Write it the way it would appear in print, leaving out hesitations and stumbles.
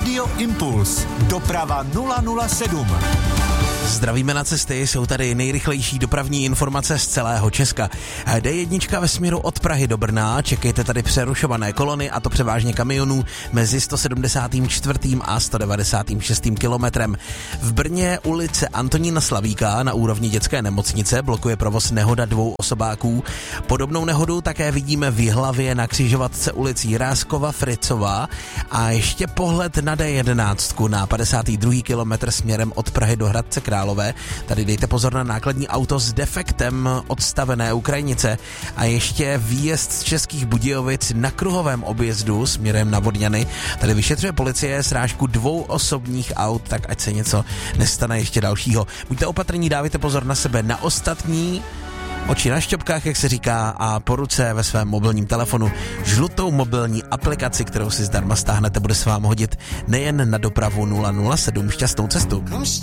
Radio Impuls. Doprava 007. Zdravíme na cesty, jsou tady nejrychlejší dopravní informace z celého Česka. D1 ve směru od Prahy do Brna, čekejte tady přerušované kolony, a to převážně kamionů mezi 174. a 196. kilometrem. V Brně ulice Antonína Slavíka na úrovni dětské nemocnice blokuje provoz nehoda 2 osobáků. Podobnou nehodu také vidíme v Jihlavě na křižovatce ulic Jiráskova Fricová a ještě pohled na D11 na 52. kilometr směrem od Prahy do Hradce Králové. Tady dejte pozor na nákladní auto s defektem odstavené u krajnice a ještě výjezd z Českých Budějovic na kruhovém objezdu směrem na Vodňany. Tady vyšetřuje policie srážku 2 osobních aut, tak ať se něco nestane ještě dalšího. Buďte opatrní, dávajte pozor na sebe, na ostatní. Oči na šťopkách, jak se říká, a po ruce ve svém mobilním telefonu. Žlutou mobilní aplikaci, kterou si zdarma stáhnete, bude se vám hodit nejen na dopravu 007. Šťastnou cestu.